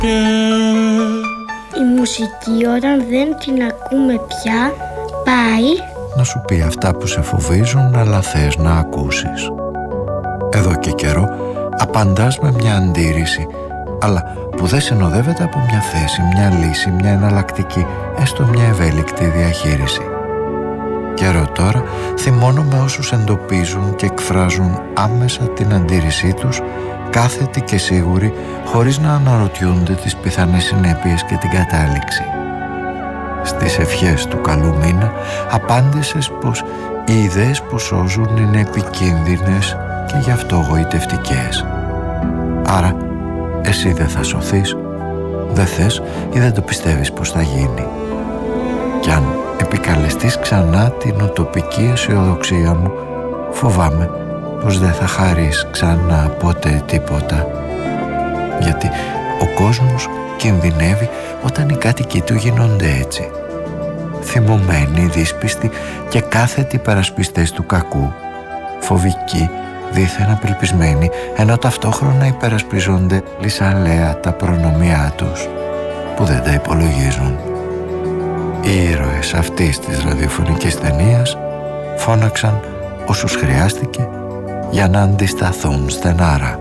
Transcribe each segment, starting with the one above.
Η μουσική όταν δεν την ακούμε πια πάει να σου πει αυτά που σε φοβίζουν αλλά θες να ακούσεις. Εδώ και καιρό απαντάς με μια αντίρρηση, αλλά που δεν συνοδεύεται από μια θέση, μια λύση, μια εναλλακτική, έστω μια ευέλικτη διαχείριση. Καιρό τώρα θυμώνομαι όσους εντοπίζουν και εκφράζουν άμεσα την αντίρρησή τους, κάθετοι και σίγουροι, χωρίς να αναρωτιούνται τις πιθανές συνέπειες και την κατάληξη. Στις ευχές του καλού μήνα απάντησες πως οι ιδέες που σώζουν είναι επικίνδυνες και γι' αυτό γοητευτικές. Άρα εσύ δεν θα σωθείς, δεν θες ή δεν το πιστεύεις πως θα γίνει. Κι αν επικαλεστείς ξανά την οτοπική αισιοδοξία μου, φοβάμαι πως δεν θα χαρείς ξανά ποτέ τίποτα. Γιατί ο κόσμος κινδυνεύει όταν οι κάτοικοι του γίνονται έτσι. Θυμωμένοι, δύσπιστοι και κάθετοι περασπιστές του κακού, φοβικοί, δίθεν απελπισμένοι, ενώ ταυτόχρονα υπερασπιζόνται λυσαλέα τα προνομιά τους που δεν τα υπολογίζουν. Οι ήρωες αυτής της ραδιοφωνικής ταινίας φώναξαν όσους χρειάστηκε για να αντισταθούν στενάρα.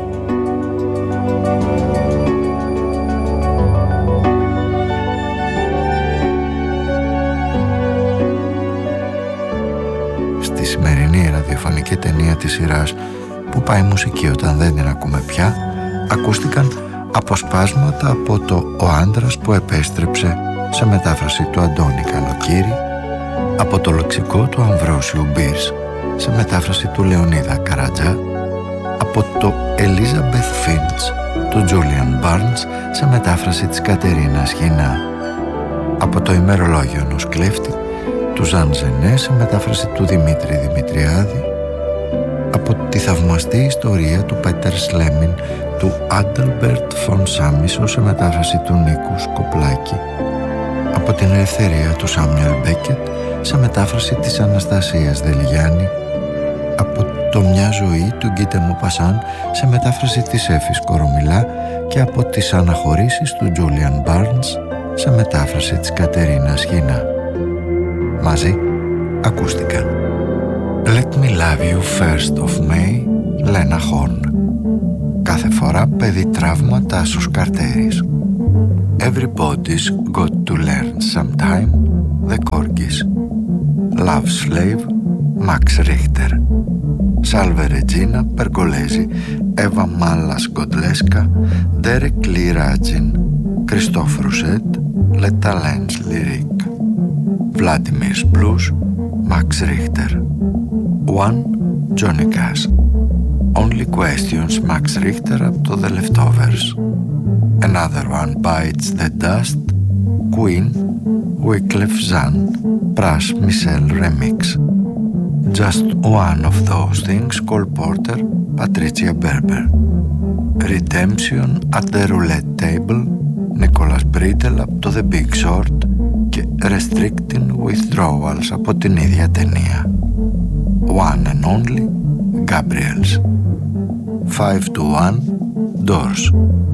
Στη σημερινή ραδιοφωνική ταινία της σειράς που πάει μουσική όταν δεν την ακούμε πια, ακούστηκαν αποσπάσματα από το «Ο άντρας που επέστρεψε» σε μετάφραση του Αντώνη Καλοκύρη, από το λεξικό του Αμβρόσιου Μπίρς σε μετάφραση του Λεωνίδα Καρατζά, από το Elizabeth Finch του Julian Barnes σε μετάφραση της Κατερίνας Χινά, από το ημερολόγιο ενός κλέφτη του Ζαν Ζενέ σε μετάφραση του Δημήτρη Δημητριάδη, από τη θαυμαστή ιστορία του Πέτερ Σλέμιν του Άντελμπερτ Φον Σάμισο σε μετάφραση του Νίκου Σκοπλάκη, από την ελευθερία του Σάμιουελ Μπέκετ σε μετάφραση της Αναστασίας Δελγιάννη, από το «Μια ζωή» του Γκίτε Μοπασάν σε μετάφραση της Έφης Κορομιλά και από τις αναχωρήσεις του Τζούλιαν Μπάρνς σε μετάφραση της Κατερίνας Χινά. Μαζί ακούστηκαν «Let me love you first of May», Λένα Χόρν. Κάθε φορά παιδί τραύμα, Τάσος Καρτέρης. Everybody's got to learn sometime, The Corgis. Love Slave, Max Richter. Salve Regina, Pergolesi, Eva Mallas Godleska, Derek Lee Rajin, Christophe Rousset, Le Talents Lyric. Vladimir's Blues, Max Richter. One, Johnny Cash. Only Questions, Max Richter από το The Leftovers. Another One Bites the Dust, Queen, Wyclef Jean, Pras Michel Remix. Just One of Those Things, Cole Porter, Patricia Berber. Redemption at the Roulette Table, Nicholas Brittle από το The Big Short και Restricting Withdrawals από την ίδια ταινία. One and Only, Gabriels. 5 to 1, Doors.